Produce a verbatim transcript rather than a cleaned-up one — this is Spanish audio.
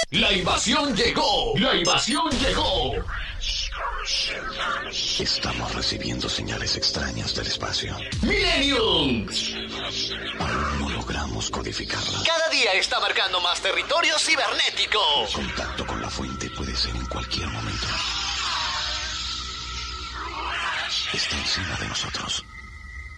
La invasión llegó. La invasión llegó. Estamos recibiendo señales extrañas del espacio. Millennium. Aún no logramos codificarlas. Cada día está abarcando más territorio cibernético. El contacto con la fuente puede ser en cualquier momento. Está encima de nosotros.